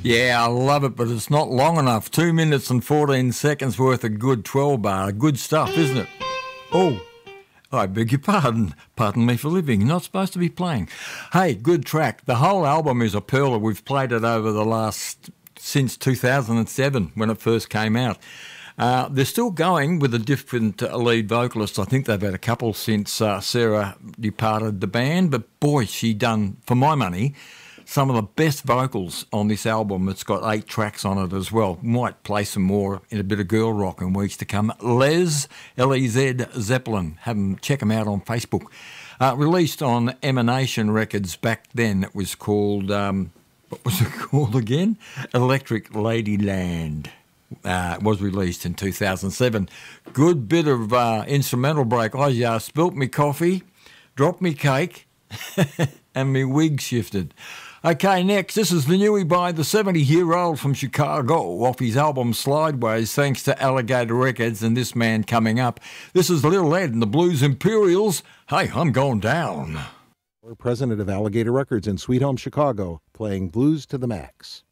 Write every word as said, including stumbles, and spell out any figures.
Yeah, I love it, but it's not long enough. Two minutes and fourteen seconds worth of good twelve bar. Good stuff, isn't it? Oh, I beg your pardon. Pardon me for living. You're not supposed to be playing. Hey, good track. The whole album is a pearler. We've played it over the last, since two thousand seven when it first came out. Uh, they're still going with a different uh, lead vocalist. I think they've had a couple since uh, Sarah departed the band, but boy, she done, for my money, some of the best vocals on this album. It's got eight tracks on it as well. Might play some more in a bit of girl rock in weeks to come. Les, L E Z Zeppelin. Have them, check them out on Facebook. Uh, released on Emanation Records back then. It was called, um, what was it called again? Electric Ladyland. Uh, it was released in two thousand seven. Good bit of uh, instrumental break. I uh, spilt me coffee, dropped me cake, and me wig shifted. Okay, next, this is the newie by the seventy-year-old from Chicago off his album Slideways, thanks to Alligator Records and this man coming up. This is Little Ed and the Blues Imperials. Hey, I'm going down. We're president of Alligator Records in Sweet Home, Chicago, playing blues to the max.